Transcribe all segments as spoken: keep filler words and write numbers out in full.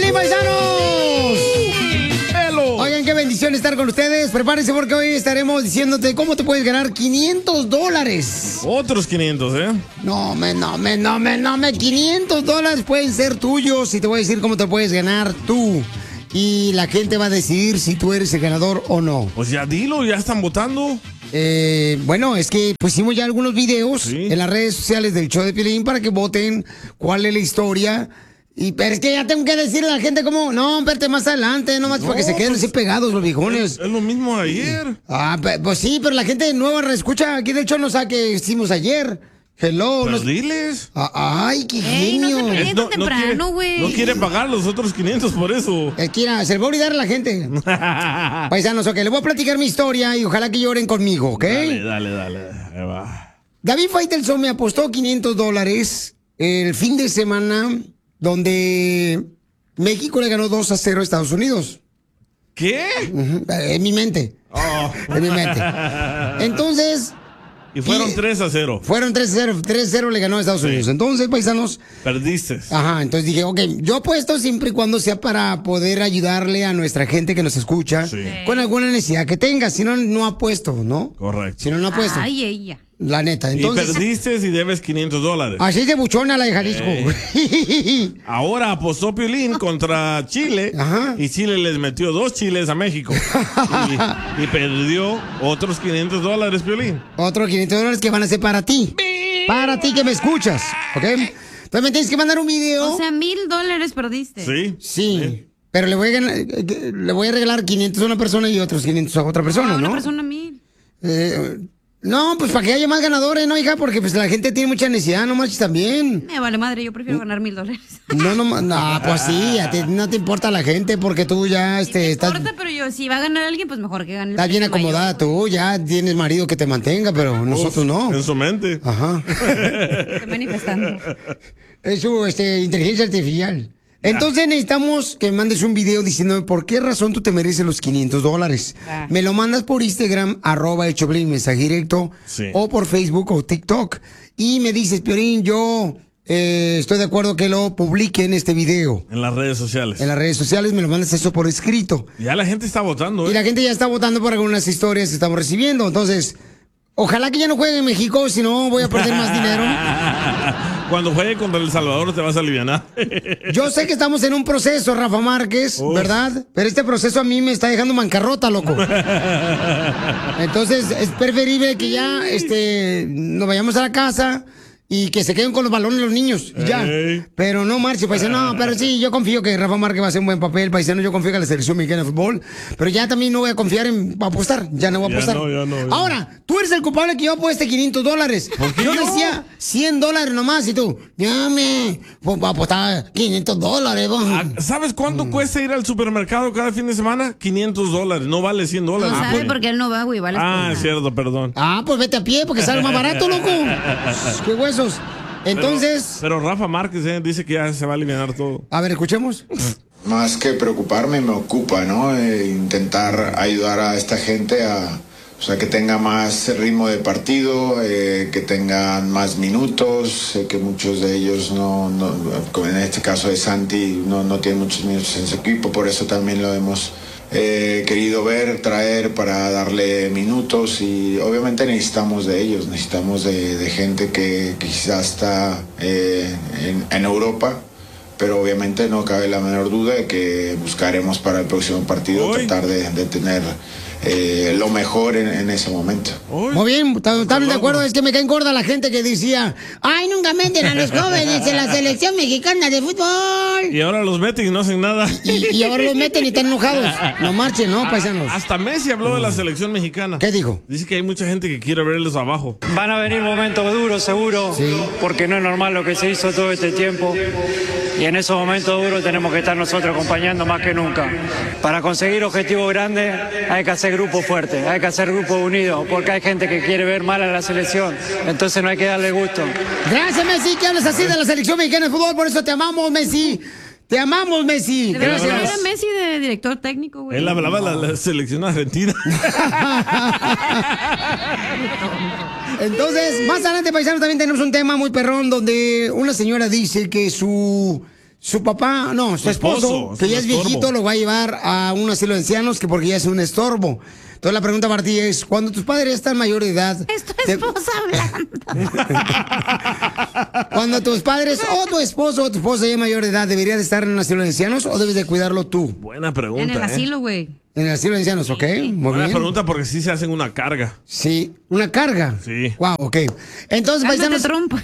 Piolín, paisanos! ¡Hello! Oigan, qué bendición estar con ustedes. Prepárense porque hoy estaremos diciéndote cómo te puedes ganar quinientos dólares. Otros quinientos, ¿eh? No, me, no, me, no, me, no, me. quinientos dólares pueden ser tuyos y te voy a decir cómo te puedes ganar tú. Y la gente va a decidir si tú eres el ganador o no. Pues ya dilo, ya están votando. Eh, bueno, es que pusimos ya algunos videos Sí. en las redes sociales del show de Piolín para que voten cuál es la historia. Y, pero es que ya tengo que decirle a la gente cómo, no, espérate más adelante, nomás No, para que se queden pues, así pegados los viejones. Es, es lo mismo ayer. Ah, pe- pues sí, pero la gente nueva escucha aquí del show no sabe qué hicimos ayer. Hello. Pero no- diles. Ah, ay, qué Ey, no se genio. peleen Es- tan temprano, güey. No quiere pagar los otros quinientos por eso. Es que mira, se le va a olvidar a la gente. Paisanos, ok, les voy a platicar mi historia y ojalá que lloren conmigo, ¿ok? Dale, dale, dale. Ahí va. David Faitelson me apostó quinientos dólares el fin de semana donde México le ganó dos a cero a Estados Unidos. ¿Qué? Ujú, en mi mente. Oh. En mi mente. Entonces, Y fueron y- tres a cero. fueron tres a cero. tres a cero le ganó a Estados Sí. Unidos. Entonces, paisanos, Perdiste. ajá, entonces dije, ok, yo apuesto siempre y cuando sea para poder ayudarle a nuestra gente que nos escucha Sí. con alguna necesidad que tenga. Si no, no apuesto, ¿no? Correcto. Si no, no apuesto. Ay, ella. La neta. Y Entonces, perdiste y debes quinientos dólares. así es de buchona la de Jalisco. Ahora apostó Piolín contra Chile. Ajá. Y Chile les metió dos chiles a México. y, y perdió otros quinientos dólares, Piolín. Otros quinientos dólares que van a ser para ti. Para ti que me escuchas, ¿ok? Entonces me tienes que mandar un video. O sea, mil dólares perdiste. Sí. Sí. Pero le voy, a, ganar- eh, le voy a regalar quinientos a una persona y otros quinientos a otra persona, A una ¿no? persona mil. Eh, no, pues para que haya más ganadores, ¿no, hija? Porque pues la gente tiene mucha necesidad, no manches también. Me vale madre, yo prefiero ganar mil dólares. No, no, ma- no, pues sí, a ti no te importa la gente porque tú ya este, Me estás, importa, pero yo, si va a ganar alguien, pues mejor que gane. el estás bien premio acomodada mayor. tú, ya tienes marido que te mantenga, pero nosotros no. En su mente. Ajá. Estoy manifestando. Es su este, inteligencia artificial. Entonces necesitamos que me mandes un video diciéndome por qué razón tú te mereces los quinientos dólares. Ah. Me lo mandas por Instagram, arroba el Choplin, mensaje directo, Sí. o por Facebook o TikTok. Y me dices, Piolín, yo eh, estoy de acuerdo que lo publiquen este video. En las redes sociales. En las redes sociales me lo mandas eso por escrito. Ya la gente está votando, Y ¿eh? la gente ya está votando por algunas historias que estamos recibiendo. Entonces, ojalá que ya no juegue en México, si no voy a perder más dinero. Cuando juegue contra El Salvador te vas a aliviar. Yo sé que estamos en un proceso, Rafa Márquez, Uf. ¿verdad? Pero este proceso a mí me está dejando bancarrota, loco. Entonces, es preferible que ya este, nos vayamos a la casa y que se queden con los balones los niños. y Ya. Ey. Pero no, Marcio, paisano, no, pero sí, yo confío que Rafa Márquez va a hacer un buen papel, paisano. Yo confío que la selección mexicana de fútbol. Pero ya también no voy a confiar en apostar. Ya no voy a Ya apostar. no, ya no, ya Ahora, tú eres el culpable que yo apueste quinientos dólares. qué Yo yo? decía cien dólares nomás y tú, llame, pues va a apostar quinientos dólares. vos. Ah, ¿Sabes cuánto cuesta ir al supermercado cada fin de semana? quinientos dólares, no vale cien No dólares. sabe porque él no va, güey. Vale. Ah, es cierto, perdón. Ah, pues vete a pie porque sale más barato, loco. Qué huesos. Entonces, Pero Rafa Márquez eh, dice que ya se va a eliminar todo. a ver, escuchemos. Más que preocuparme, me ocupa, ¿no? Eh, intentar ayudar a esta gente a, o sea, que tenga más ritmo de partido, eh, que tengan más minutos, sé que muchos de ellos no, no, como en este caso de Santi, no, no tienen muchos minutos en su equipo, por eso también lo hemos eh, querido ver, traer para darle minutos y obviamente necesitamos de ellos, necesitamos de, de gente que, que quizás está eh, en, en Europa. Pero obviamente no cabe la menor duda de que buscaremos para el próximo partido Uy. tratar de, de tener eh, lo mejor en, en ese momento. Uy. Muy bien, estamos de acuerdo. Es que me caen gorda la gente que decía, ay, nunca meten a los jóvenes en la selección mexicana de fútbol. Y ahora los meten y no hacen nada. Y, y ahora los meten y están enojados. No marchen, ¿no, paisanos? Hasta Messi habló de la selección mexicana. ¿Qué dijo? Dice que hay mucha gente que quiere verles abajo. Van a venir momentos duros, seguro, Sí. porque no es normal lo que se hizo todo este tiempo. Y en esos momentos duros tenemos que estar nosotros acompañando más que nunca. Para conseguir objetivos grandes hay que hacer grupos fuertes, hay que hacer grupos unidos, porque hay gente que quiere ver mal a la selección. Entonces no hay que darle gusto. Gracias, Messi, que hablas así de la selección mexicana de fútbol. Por eso te amamos, Messi. Te amamos, Messi. Debería Gracias. poner a Messi de director técnico, güey. Él hablaba de la, la selección argentina. Entonces, más adelante, paisanos, también tenemos un tema muy perrón donde una señora dice que su, Su papá, no, su, su esposo, esposo, que ya es viejito, lo va a llevar a un asilo de ancianos que porque ya es un estorbo. Entonces la pregunta para ti es, cuando tus padres están mayor de edad... Es tu esposa hablando. Cuando tus padres o tu esposo o tu esposa ya es mayor de edad, ¿debería de estar en un asilo de ancianos o debes de cuidarlo tú? Buena pregunta, En el ¿eh? asilo, güey. En el asilo de ancianos, ok, muy Buena bien. pregunta porque sí se hacen una carga. Sí, ¿una carga? Sí. Wow, ok. Entonces, paisanos... trompa.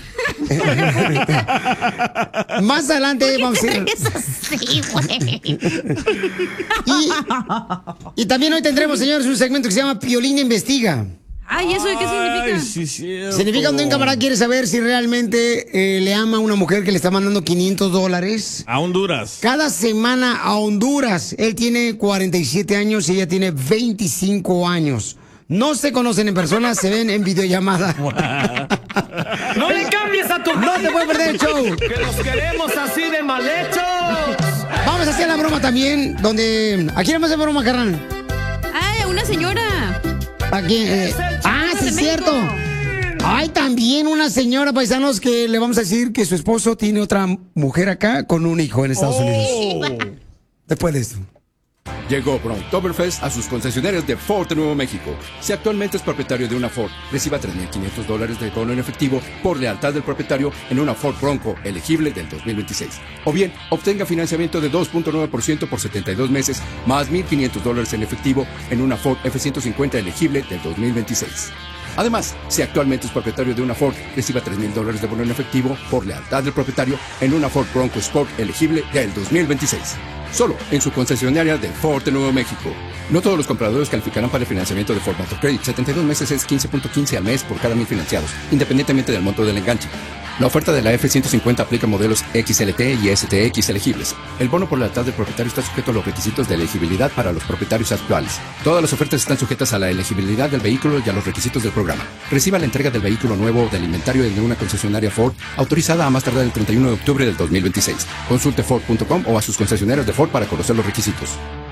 Más adelante vamos a ir... Es así, güey. Y, y también hoy tendremos, señores, un segmento que se llama Piolín Investiga. Ay, ¿eso de qué significa? Ay, sí, cierto. Significa donde un camarada quiere saber si realmente eh, le ama a una mujer que le está mandando quinientos dólares. A Honduras. Cada semana a Honduras. Él tiene cuarenta y siete años y ella tiene veinticinco años. No se conocen en persona, se ven en videollamada. ¡No le cambies a tu... ¡No te puedes perder el show! ¡Que los queremos así de mal hechos! Vamos a hacer la broma también, donde... ¿A quién vamos a hacer broma, carnal? Ay, a una señora. ¿A quién? Eh, ah, sí, es cierto. Hay también una señora, paisanos, que le vamos a decir que su esposo tiene otra mujer acá con un hijo en Estados Oh. Unidos. Después de esto. Llegó Browntoberfest a sus concesionarios de Ford de Nuevo México. Si actualmente es propietario de una Ford, reciba tres mil quinientos dólares de bono en efectivo por lealtad del propietario en una Ford Bronco elegible del dos mil veintiséis. O bien, obtenga financiamiento de dos punto nueve por ciento por setenta y dos meses, más mil quinientos dólares en efectivo en una Ford F ciento cincuenta elegible del dos mil veintiséis. Además, si actualmente es propietario de una Ford, reciba tres mil dólares de bono en efectivo por lealtad del propietario en una Ford Bronco Sport elegible del dos mil veintiséis. Solo en su concesionaria de Ford de Nuevo México. No todos los compradores calificarán para el financiamiento de Ford Motor Credit. setenta y dos meses es quince punto quince al mes por cada mil financiados, independientemente del monto del enganche. La oferta de la F ciento cincuenta aplica a modelos X L T y S T X elegibles. El bono por lealtad del propietario está sujeto a los requisitos de elegibilidad para los propietarios actuales. Todas las ofertas están sujetas a la elegibilidad del vehículo y a los requisitos del programa. Reciba la entrega del vehículo nuevo del inventario de una concesionaria Ford autorizada a más tardar el treinta y uno de octubre del dos mil veintiséis. Consulte Ford punto com o a sus concesionarios de Ford para conocer los requisitos.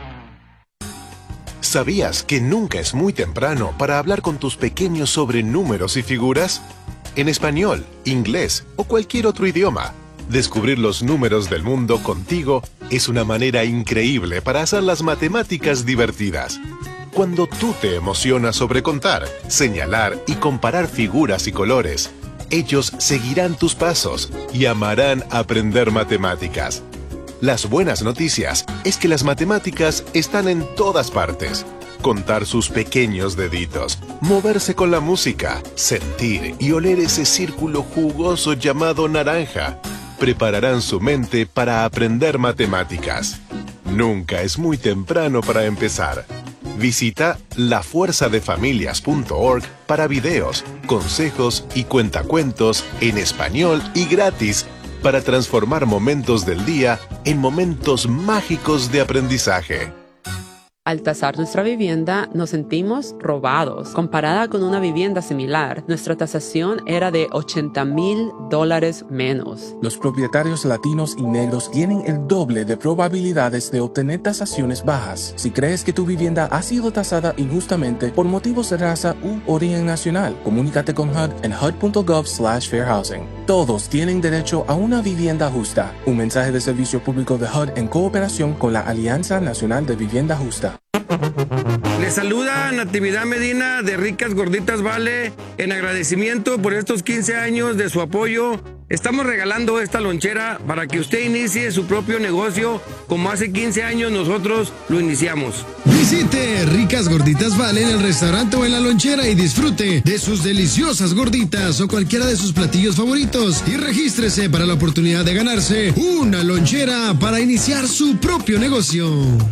¿Sabías que nunca es muy temprano para hablar con tus pequeños sobre números y figuras? En español, inglés o cualquier otro idioma, descubrir los números del mundo contigo es una manera increíble para hacer las matemáticas divertidas. Cuando tú te emocionas sobre contar, señalar y comparar figuras y colores, ellos seguirán tus pasos y amarán aprender matemáticas. Las buenas noticias es que las matemáticas están en todas partes. Contar sus pequeños deditos, moverse con la música, sentir y oler ese círculo jugoso llamado naranja, prepararán su mente para aprender matemáticas. Nunca es muy temprano para empezar. Visita la fuerza de familias punto org para videos, consejos y cuentacuentos en español y gratis para transformar momentos del día en momentos mágicos de aprendizaje. Al tasar nuestra vivienda, nos sentimos robados. Comparada con una vivienda similar, nuestra tasación era de ochenta mil dólares menos. Los propietarios latinos y negros tienen el doble de probabilidades de obtener tasaciones bajas. Si crees que tu vivienda ha sido tasada injustamente por motivos de raza u origen nacional, comunícate con H U D en H U D punto gov slash fair housing. Todos tienen derecho a una vivienda justa. Un mensaje de servicio público de H U D en cooperación con la Alianza Nacional de Vivienda Justa. Les saluda Natividad Medina de Ricas Gorditas Vale en agradecimiento por estos quince años de su apoyo. Estamos regalando esta lonchera para que usted inicie su propio negocio como hace quince años nosotros lo iniciamos. Visite Ricas Gorditas Vale en el restaurante o en la lonchera y disfrute de sus deliciosas gorditas o cualquiera de sus platillos favoritos y regístrese para la oportunidad de ganarse una lonchera para iniciar su propio negocio.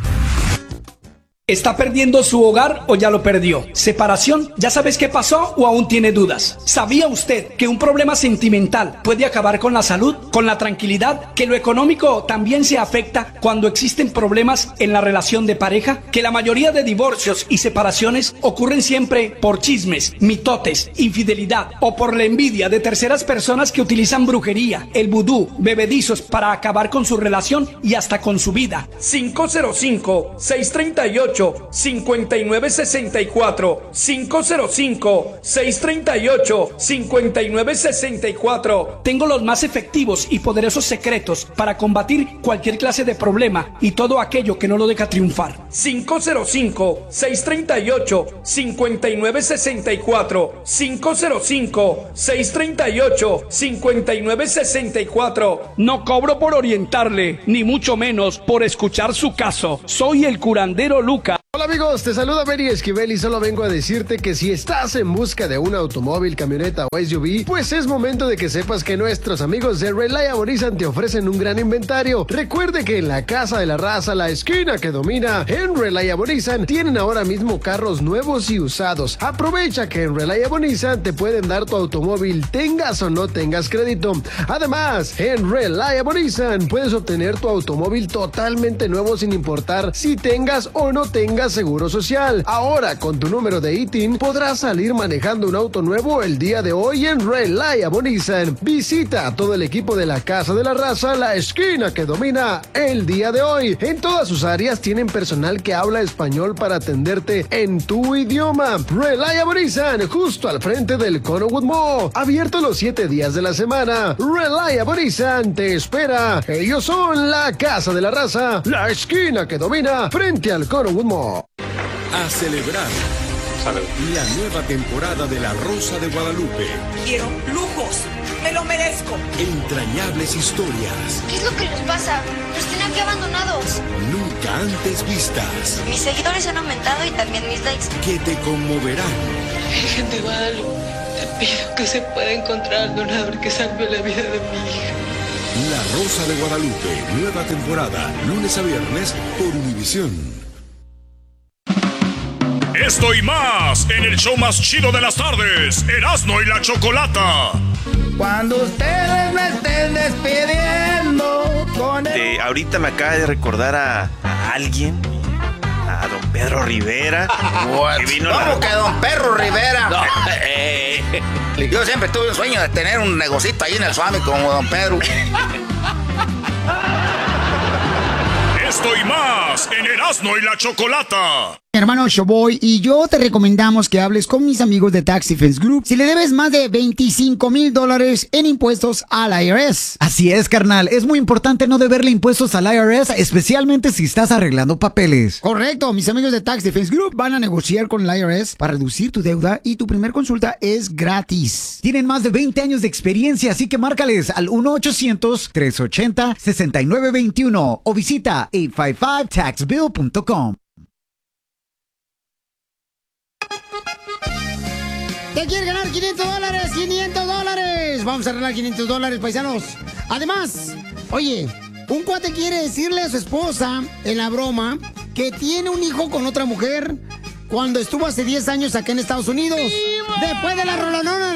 ¿Está perdiendo su hogar o ya lo perdió? ¿Separación? ¿Ya sabes qué pasó o aún tiene dudas? ¿Sabía usted que un problema sentimental puede acabar con la salud, con la tranquilidad? ¿Que lo económico también se afecta cuando existen problemas en la relación de pareja? ¿Que la mayoría de divorcios y separaciones ocurren siempre por chismes, mitotes, infidelidad o por la envidia de terceras personas que utilizan brujería, el vudú, bebedizos para acabar con su relación y hasta con su vida? cinco cero cinco, seis tres ocho, ocho, cinco nueve seis cuatro, cinco cero cinco, seis tres ocho, cinco nueve seis cuatro. Tengo los más efectivos y poderosos secretos para combatir cualquier clase de problema y todo aquello que no lo deja triunfar. cinco cero cinco, seis tres ocho, cinco nueve seis cuatro, cinco cero cinco, seis tres ocho, cinco nueve seis cuatro. No cobro por orientarle, ni mucho menos por escuchar su caso. Soy el curandero Luca. Hola amigos, te saluda Mary Esquivel y solo vengo a decirte que si estás en busca de un automóvil, camioneta o S U V, pues es momento de que sepas que nuestros amigos de Reliable Nissan te ofrecen un gran inventario. Recuerde que en la Casa de la Raza, la esquina que domina, en Reliable Nissan tienen ahora mismo carros nuevos y usados. Aprovecha que en Reliable Nissan te pueden dar tu automóvil, tengas o no tengas crédito. Además, en Reliable Nissan puedes obtener tu automóvil totalmente nuevo sin importar si tengas o no tengas seguro social. Ahora, con tu número de I T I N, podrás salir manejando un auto nuevo el día de hoy en Reliable Nissan. Visita a todo el equipo de la Casa de la Raza, la esquina que domina, el día de hoy. En todas sus áreas tienen personal que habla español para atenderte en tu idioma. Reliable Nissan, justo al frente del Connowood Mall. Abierto los siete días de la semana. Reliable Nissan te espera. Ellos son la Casa de la Raza, la esquina que domina, frente al Connowood Mall. A celebrar la nueva temporada de La Rosa de Guadalupe. Quiero lujos, me lo merezco. Entrañables historias. ¿Qué es lo que nos pasa? Nos tienen aquí abandonados. Nunca antes vistas. Mis seguidores han aumentado y también mis likes. Que te conmoverán. Virgen de Guadalupe, te pido que se pueda encontrar al donador que salve la vida de mi hija. La Rosa de Guadalupe, nueva temporada, lunes a viernes por Univisión. Esto y más en el show más chido de las tardes, Erasmo y la Chocolata. Cuando ustedes me estén despidiendo con el... Eh, ahorita me acaba de recordar a, a alguien, a don Pedro Rivera. Que vino ¿Cómo la... que don Pedro Rivera? No, eh, yo siempre tuve un sueño de tener un negocito ahí en el Suami como don Pedro. Esto y más en Erasmo y la Chocolata. Hermano Showboy y yo te recomendamos que hables con mis amigos de Tax Defense Group si le debes más de veinticinco mil dólares en impuestos al I R S. Así es, carnal. Es muy importante no deberle impuestos al I R S, especialmente si estás arreglando papeles. Correcto. Mis amigos de Tax Defense Group van a negociar con el I R S para reducir tu deuda y tu primer consulta es gratis. Tienen más de veinte años de experiencia, así que márcales al uno ochocientos, tres ochenta, sesenta y nueve veintiuno o visita ocho cinco cinco tax bill punto com. ¿Te quieres ganar quinientos dólares? ¡quinientos dólares! Vamos a arreglar quinientos dólares, paisanos. Además, oye, un cuate quiere decirle a su esposa en la broma que tiene un hijo con otra mujer cuando estuvo hace diez años acá en Estados Unidos. Después de la rolonona.